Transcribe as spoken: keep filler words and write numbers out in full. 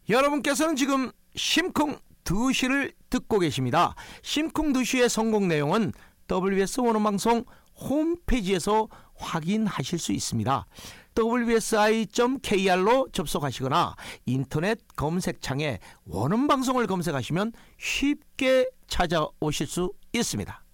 여러분께서는 지금 심쿵 두 시를 듣고 계십니다. 심쿵 두 시의 성공 내용은 더블유에스 원어방송 홈페이지에서 확인하실 수 있습니다. 더블유 에스 아이 닷 케이알로 접속하시거나 인터넷 검색창에 원음방송을 검색하시면 쉽게 찾아오실 수 있습니다.